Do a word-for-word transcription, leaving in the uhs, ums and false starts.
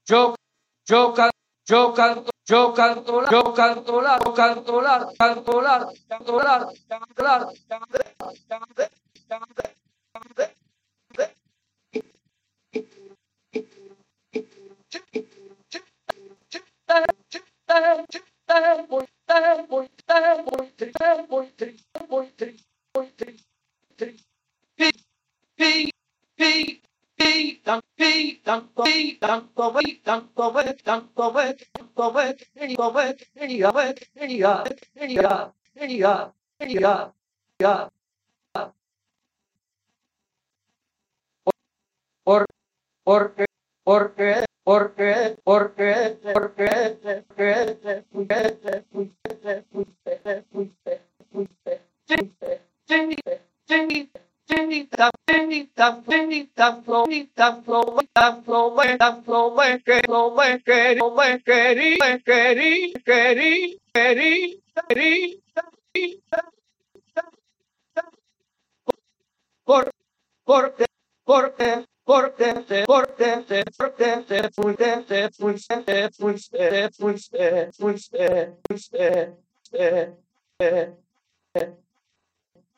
yo, yo, can- yo canto, yo canto, la- yo canto, la- yo canto, la- canto, la- canto, la- canto, la- canto, canto, canto, canto, muy, muy, muy triste, muy triste, muy triste, muy triste, triste. Pi, pi, pi, tan, pi, tanto, pi, tanto, pi, tanto, ve, tanto, ve, tanto, ve, ella, ve, ella, ve, ella, ella, ella, ella, ella, por, porque, porque, porque, porque, porque, porque, te fuiste, te fuiste, te fuiste, te fuiste, te fuiste, fuiste, fuiste, fuiste, Finita, finita, finita, florita, florita, florita, florita, que no me querí, no me querí, me querí, querí, querí, querí, por, porque, porque, porque, te, porque, te, porque, te fuiste, te fuiste, te fuiste, te fuiste, fuiste, fuiste, fuiste, fuiste,